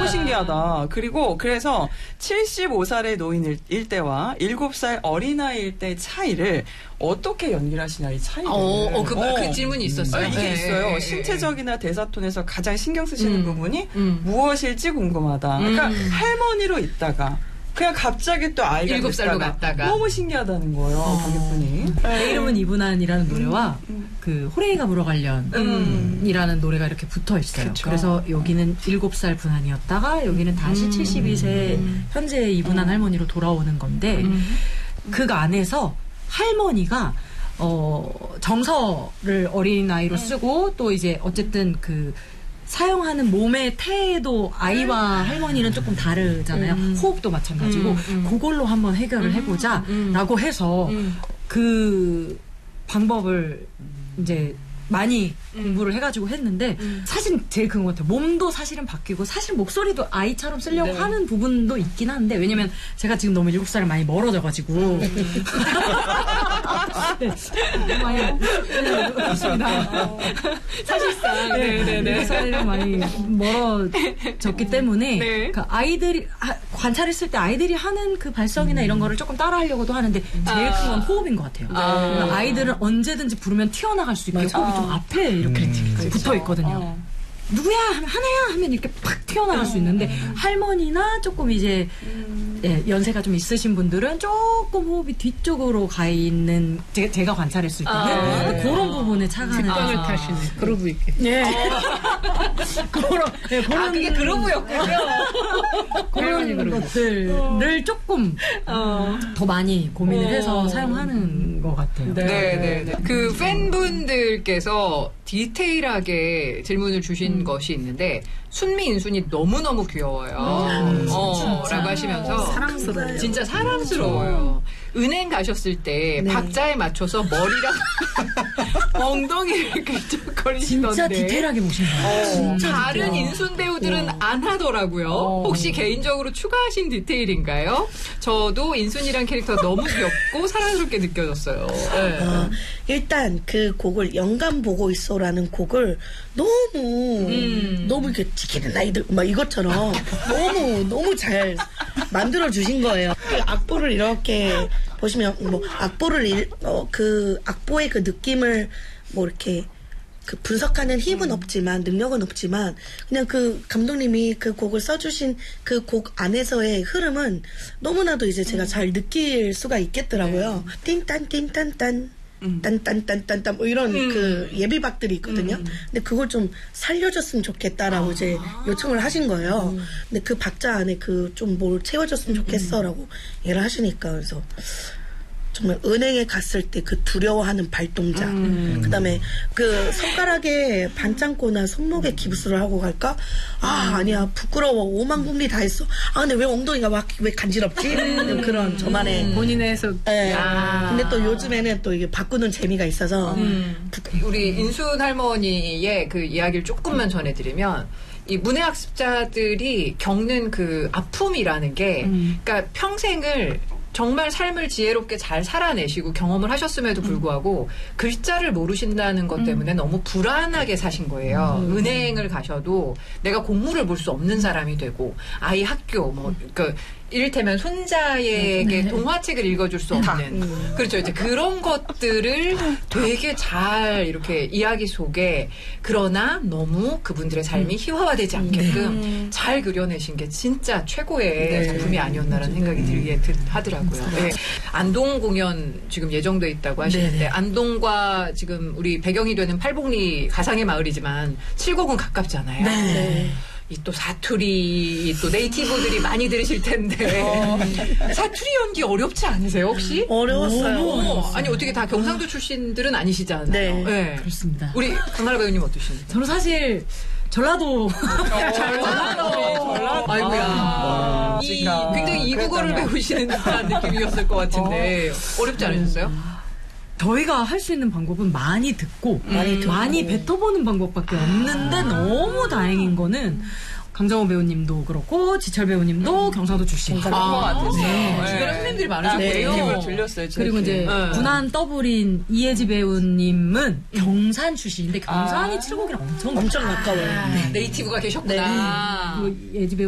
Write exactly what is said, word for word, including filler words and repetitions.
신기하다. 그리고 그래서 칠십오 살의 노인일 때와 일곱 살 어린아이일 때의 차이를 어떻게 연기하시냐, 이 차이를. 어, 어, 그, 어. 그 질문이 있었어요. 아, 이게 네. 있어요. 네. 신체적이나 대사톤에서 가장 신경 쓰시는 음. 부분이 음. 무엇일지 궁금하다. 그러니까 음. 할머니로 있다가 그냥 갑자기 또 아이가 일곱 살로 됐다가 갔다가. 너무 신기하다는 거예요. 어. 관객분이. 내 이름은 이분한이라는 노래와 음, 음. 그 호랭이가 물어관련이라는 음. 노래가 이렇게 붙어 있어요. 그쵸. 그래서 여기는 일곱 살 분한이었다가 여기는 다시 음. 칠십이 세 음. 현재 이분한 음. 할머니로 돌아오는 건데 음. 그 안에서 할머니가 어, 정서를 어린아이로 쓰고 또 이제 어쨌든 그 사용하는 몸의 태도 아이와 할머니는 조금 다르잖아요. 음. 호흡도 마찬가지고 음, 음. 그걸로 한번 해결을 해보자 음. 라고 해서 음. 그 방법을 이제 많이 공부를 해가지고 했는데 음. 사실 제일 그런 것 같아요. 몸도 사실은 바뀌고 사실 목소리도 아이처럼 쓰려고 네. 하는 부분도 있긴 한데 왜냐면 제가 지금 너무 일곱 살 많이 멀어져가지고 네. 많이 멀어졌습니다. 사실상. 네네네. 일곱 살이랑 많이 멀어졌기 때문에 네. 그 아이들이 아, 관찰했을 때 아이들이 하는 그 발성이나 이런 거를 조금 따라하려고도 하는데 제일 아. 큰 건 호흡인 것 같아요. 아. 그러니까 아이들은 언제든지 부르면 튀어나갈 수 있게 맞아. 호흡이 좀 앞에 이렇게 음. 붙어 있거든요. 어. 누구야 하면 하나야 하면 이렇게 팍 튀어나갈 수 있는데 할머니나 조금 이제 예, 연세가 좀 있으신 분들은 조금 호흡이 뒤쪽으로 가 있는 제, 제가 관찰했을 때는 아, 네. 그런 부분에 차가는 직방을 타시네. 그러고 있게. 예. 그런 예, 그런 아, 그게 그러고였군요. 그런 것들을 조금 어. 더 많이 고민을 어. 해서 사용하는 것 같아요. 네네. 그 팬분들께서 디테일하게 질문을 주신 것이 있는데 순미 인순이 너무너무 귀여워요. 어, 라고 하시면서 사랑스러워요. 진짜 사랑스러워요. 은행 가셨을 때 박자에 맞춰서 머리랑 엉덩이를 긁적거리시던데 진짜 디테일하게 보신 거예요. 다른 인순 배우들은 안 하더라고요. 혹시 개인적으로 추가하신 디테일인가요? 저도 인순이란 캐릭터 너무 귀엽고 사랑스럽게 느껴졌어요. 네. 어, 일단 그 곡을 영감 보고 있어라는 곡을 너무 음. 너무 이렇게 지키는 아이들 막 이것처럼 너무 너무 잘 만들어 주신 거예요. 그 악보를 이렇게 보시면 뭐 악보를 일, 어, 그 악보의 그 느낌을 뭐 이렇게 그 분석하는 힘은 없지만 능력은 없지만 그냥 그 감독님이 그 곡을 써주신 그 곡 안에서의 흐름은 너무나도 이제 제가 잘 느낄 수가 있겠더라고요. 띵딴 띵딴딴 딴딴딴딴딴 뭐 이런 음. 그 예비박들이 있거든요. 음. 근데 그걸 좀 살려줬으면 좋겠다라고 아. 이제 요청을 하신 거예요. 음. 근데 그 박자 안에 그 좀 뭘 채워줬으면 좋겠어라고 얘기를 하시니까 그래서 정말 은행에 갔을 때 그 두려워하는 발동작, 음. 그다음에 그 손가락에 반창고나 손목에 기부스를 하고 갈까? 아 아니야 부끄러워 오만 국리 다 했어. 아 근데 왜 엉덩이가 막 왜 간지럽지? 그런 저만의 본인의 해석. 예. 야. 근데 또 요즘에는 또 이게 바꾸는 재미가 있어서 음. 우리 인순 할머니의 그 이야기를 조금만 전해드리면 이 문해학습자들이 겪는 그 아픔이라는 게 그러니까 평생을 정말 삶을 지혜롭게 잘 살아내시고 경험을 하셨음에도 불구하고 글자를 모르신다는 것 때문에 너무 불안하게 사신 거예요. 음. 은행을 가셔도 내가 공물을 볼 수 없는 사람이 되고 아이 학교 뭐 그 이를테면 손자에게 네. 동화책을 읽어줄 수 없는 음. 그렇죠. 이제 그런 것들을 되게 잘 이렇게 이야기 속에 그러나 너무 그분들의 삶이 희화화되지 않게끔 네. 잘 그려내신 게 진짜 최고의 네. 작품이 아니었나라는 생각이 들게 드, 하더라고요. 네. 안동 공연 지금 예정돼 있다고 하시는데 네네. 안동과 지금 우리 배경이 되는 팔복리 가상의 마을이지만 칠곡은 가깝잖아요. 네. 이 또 사투리 또 네이티브들이 많이 들으실 텐데 어. 사투리 연기 어렵지 않으세요 혹시? 어려웠어요. 어, 아니 어떻게 다 경상도 출신들은 아니시잖아요. 네. 네. 그렇습니다. 우리 강나라 배우님 어떠신가요? 저는 사실 전라도 전라도 전라도 아이고야 아, 이 진짜. 굉장히 이국어를 그랬다면. 배우시는 듯한 느낌이었을 것 같은데 어렵지 않으셨어요? 저희가 할 수 있는 방법은 많이 듣고 많이 듣고. 많이 뱉어보는 방법밖에 없는데 너무 다행인 거는 강정호 배우님도 그렇고 지철 배우님도 경상도 출신. 경상도. 아, 것 같았어요. 네. 네. 주변에 선생님들이 많으셨대요. 네. 네이티브를 들렸어요. 제 그리고 이제 귀에. 네. 군안 더블인 이혜지 배우님은 경산 출신인데 경산이 아. 칠곡이랑 엄청 엄청 가까워요. 네이티브가 계셨구나. 그 예지 배우